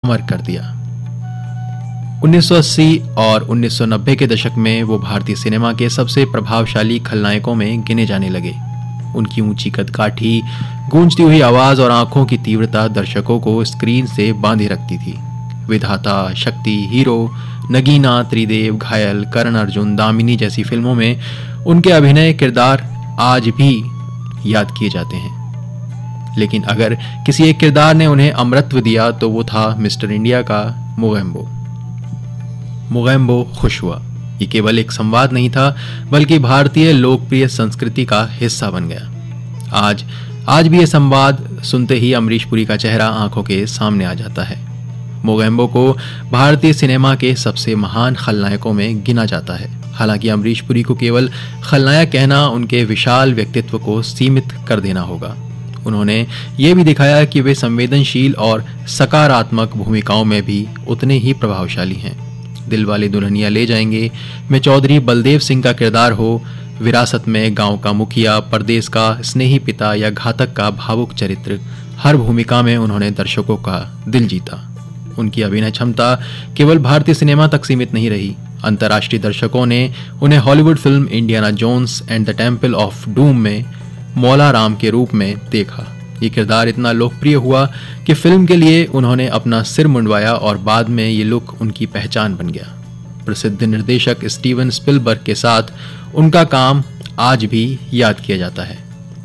अमर कर दिया। 1980 और 1990 के दशक में वो भारतीय सिनेमा के सबसे प्रभावशाली खलनायकों में गिने जाने लगे। उनकी ऊंची कदकाठी, गूंजती हुई आवाज और आंखों की तीव्रता दर्शकों को स्क्रीन से बांधे रखती थी। विधाता, शक्ति, हीरो, नगीना, त्रिदेव, घायल, करण अर्जुन, दामिनी जैसी फिल्मों में उनके अभिनय किरदार आज भी याद किए जाते हैं। लेकिन अगर किसी एक किरदार ने उन्हें अमरत्व दिया तो वो था मिस्टर इंडिया का मोगेम्बो। मोगेम्बो खुश हुआ। ये केवल एक संवाद नहीं था, बल्कि भारतीय लोकप्रिय संस्कृति का हिस्सा बन गया। आज भी ये संवाद सुनते ही अमरीश पुरी का चेहरा आंखों के सामने आ जाता है। मोगेम्बो को भारतीय सिनेमा के सबसे महान खलनायकों में गिना जाता है। हालांकि अमरीश पुरी को केवल खलनायक कहना उनके विशाल व्यक्तित्व को सीमित कर देना होगा। उन्होंने ये भी दिखाया कि वे संवेदनशील और सकारात्मक भूमिकाओं में भी उतने ही प्रभावशाली हैं। दिलवाले दुल्हनिया ले जाएंगे में चौधरी बलदेव सिंह का किरदार हो, विरासत में गांव का मुखिया, परदेस का स्नेही पिता या घातक का भावुक चरित्र, हर भूमिका में उन्होंने दर्शकों का दिल जीता। उनकी अभिनय क्षमता केवल भारतीय सिनेमा तक सीमित नहीं रही। अंतर्राष्ट्रीय दर्शकों ने उन्हें Hollywood film Indiana Jones and the temple of doom में मौला राम के रूप में देखा। ये किरदार इतना लोकप्रिय हुआ कि फिल्म के लिए उन्होंने अपना सिर मुंडवाया और बाद में ये लुक उनकी पहचान बन गया। प्रसिद्ध निर्देशक स्टीवन स्पिलबर्ग के साथ उनका काम आज भी याद किया जाता है।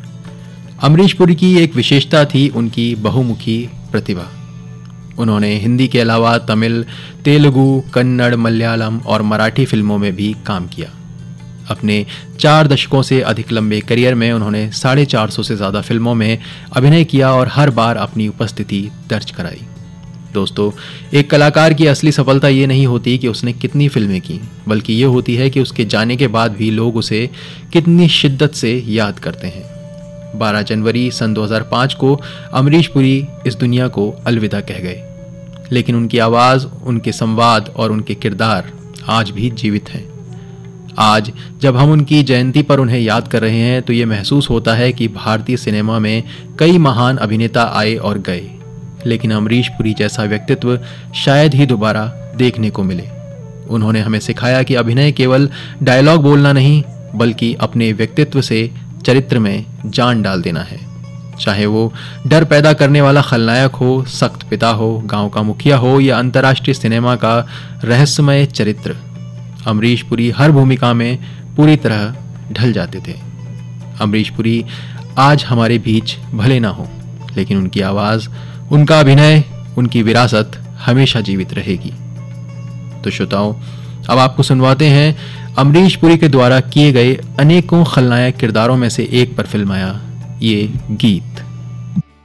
अमरीश पुरी की एक विशेषता थी उनकी बहुमुखी प्रतिभा। उन्होंने हिंदी के अलावा तमिल, तेलुगु, कन्नड़, मलयालम और मराठी फिल्मों में भी काम किया। अपने 4 दशकों से अधिक लंबे करियर में उन्होंने 450 से ज़्यादा फिल्मों में अभिनय किया और हर बार अपनी उपस्थिति दर्ज कराई। दोस्तों, एक कलाकार की असली सफलता ये नहीं होती कि उसने कितनी फिल्में की, बल्कि ये होती है कि उसके जाने के बाद भी लोग उसे कितनी शिद्दत से याद करते हैं। 12 जनवरी सन 2005 को अमरीश पुरी इस दुनिया को अलविदा कह गए, लेकिन उनकी आवाज़, उनके संवाद और उनके किरदार आज भी जीवित हैं। आज जब हम उनकी जयंती पर उन्हें याद कर रहे हैं तो ये महसूस होता है कि भारतीय सिनेमा में कई महान अभिनेता आए और गए, लेकिन अमरीश पुरी जैसा व्यक्तित्व शायद ही दोबारा देखने को मिले। उन्होंने हमें सिखाया कि अभिनय केवल डायलॉग बोलना नहीं, बल्कि अपने व्यक्तित्व से चरित्र में जान डाल देना है। चाहे वो डर पैदा करने वाला खलनायक हो, सख्त पिता हो, गांव का मुखिया हो या अंतर्राष्ट्रीय सिनेमा का रहस्यमय चरित्र, अमरीश पुरी हर भूमिका में पूरी तरह ढल जाते थे। अमरीश पुरी आज हमारे बीच भले ना हो, लेकिन उनकी आवाज़, उनका अभिनय, उनकी विरासत हमेशा जीवित रहेगी। तो श्रोताओं, अब आपको सुनवाते हैं अमरीश पुरी के द्वारा किए गए अनेकों खलनायक किरदारों में से एक पर फिल्माया ये गीत।